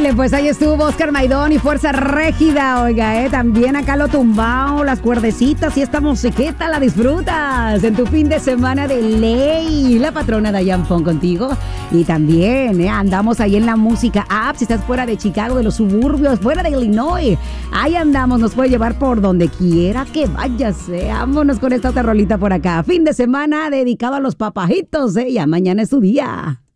Ándele, pues ahí estuvo Oscar Maidón y Fuerza Régida, oiga, también acá lo tumbao, las cuerdecitas y esta musiqueta la disfrutas en tu fin de semana de ley. La patrona Dayan Fon contigo y también andamos ahí en la música app, si estás fuera de Chicago, de los suburbios, fuera de Illinois, ahí andamos, nos puede llevar por donde quiera que vayas, vámonos con esta otra rolita por acá, fin de semana dedicado a los papajitos, ya mañana es su día.